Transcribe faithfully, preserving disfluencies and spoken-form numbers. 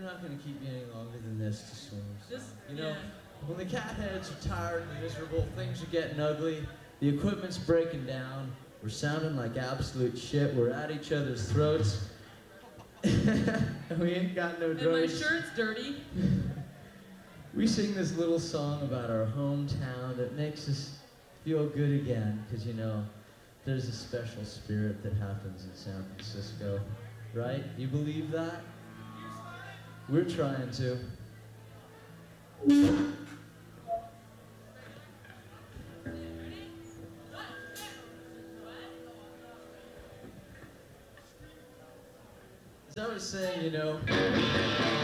not going to keep you any longer than this to swim. So, Just, you know, yeah. when the cat heads are tired and miserable, things are getting ugly, the equipment's breaking down, we're sounding like absolute shit, we're at each other's throats, and we ain't got no And my drugs. shirt's dirty. We sing this little song about our hometown that makes us feel good again, because, you know, there's a special spirit that happens in San Francisco, right? You believe that? We're trying to. As I was saying, you know,